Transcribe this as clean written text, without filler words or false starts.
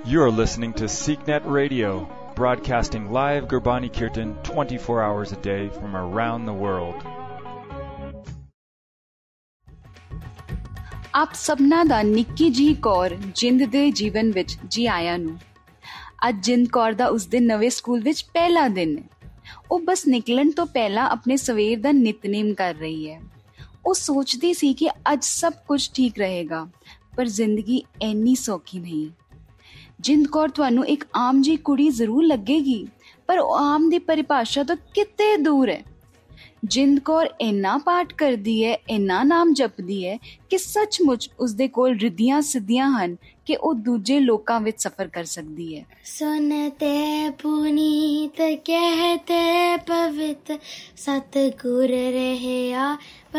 You are listening to SeekNet Radio, broadcasting live Gurbani Kirtan 24 hours a day from around the world. ਆਪ ਸਭਨਾਂ ਦਾ ਨਿੱਕੀ ਜਿਹੀ ਕੌਰ ਜਿੰਦ ਦੇ ਜੀਵਨ ਵਿੱਚ ਜੀ ਆਇਆਂ ਨੂੰ। ਅੱਜ ਜਿੰਦ ਕੌਰ ਦਾ ਉਸ ਦੇ ਨਵੇਂ ਸਕੂਲ ਵਿੱਚ ਪਹਿਲਾ ਦਿਨ ਹੈ। ਉਹ ਬਸ ਨਿਕਲਣ ਤੋਂ ਪਹਿਲਾਂ ਆਪਣੇ ਸਵੇਰ ਦਾ ਨਿਤਨੇਮ ਕਰ ਰਹੀ ਹੈ। ਉਹ ਸੋਚਦੀ ਸੀ ਕਿ ਅੱਜ ਸਭ ਕੁਝ ਠੀਕ ਰਹੇਗਾ, ਪਰ ਜ਼ਿੰਦਗੀ ਇੰਨੀ ਸੌਖੀ ਨਹੀਂ। ਜਿੰਦ ਕੌਰ ਤੁਹਾਨੂੰ ਇੱਕ ਆਮ ਜਿਹੀ ਕੁੜੀ ਜ਼ਰੂਰ ਲੱਗੇਗੀ, ਪਰ ਉਹ ਆਮ ਦੀ ਪਰਿਭਾਸ਼ਾ ਤੋਂ ਕਿਤੇ ਦੂਰ ਹੈ। ਜਿੰਦ ਕੌਰ ਇੰਨਾ ਪਾਠ ਕਰਦੀ ਹੈ, ਇੰਨਾ ਨਾਮ ਜਪਦੀ ਹੈ ਕਿ ਸੱਚਮੁੱਚ ਉਸਦੇ ਕੋਲ ਰਿੱਧੀਆਂ ਸਿੱਧੀਆਂ ਹਨ ਕਿ ਉਹ ਦੂਜੇ ਲੋਕਾਂ ਵਿੱਚ ਸਫ਼ਰ ਕਰ ਸਕਦੀ ਹੈ। ਸੁਨਤੇ ਪੁਨੀਤ ਕਹਿਤੇ ਪਵਿੱਤ ਸਤਿਗੁਰ ਰਹਿਆ